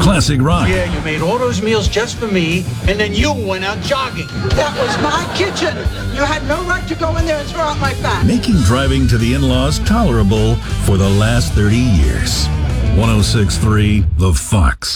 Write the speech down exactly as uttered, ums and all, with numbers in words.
classic rock. Yeah, you made all those meals just for me, and then you went out jogging. That was my kitchen. You had no right to go in there and throw out my fat. Making driving to the in-laws tolerable for the last thirty years. one oh six point three The Fox.